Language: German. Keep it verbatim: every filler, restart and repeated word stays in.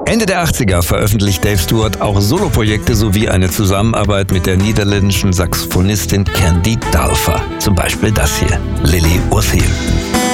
Ende der achtziger veröffentlicht Dave Stewart auch Soloprojekte sowie eine Zusammenarbeit mit der niederländischen Saxophonistin Candy Dulfer. Zum Beispiel das hier, Lily Othel.